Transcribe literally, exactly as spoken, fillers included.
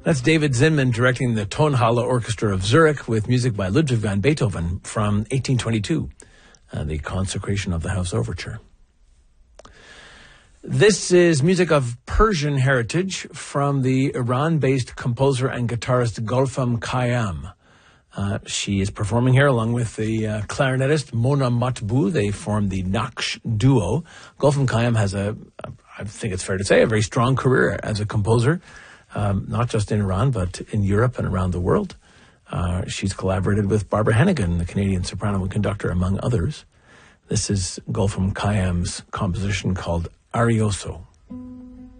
That's David Zinman directing the Tonhalle Orchestra of Zurich with music by Ludwig van Beethoven from eighteen twenty-two, uh, the Consecration of the House Overture. This is music of Persian heritage from the Iran-based composer and guitarist Gulfam Khayyam. Uh, she is performing here along with the uh, clarinetist Mona Matbou. They formed the Naqsh duo. Gulfam Khayyam has a, a, I think it's fair to say, a very strong career as a composer, um, not just in Iran, but in Europe and around the world. Uh, she's collaborated with Barbara Hannigan, the Canadian soprano and conductor, among others. This is Gulfam Khayyam's composition called Arioso.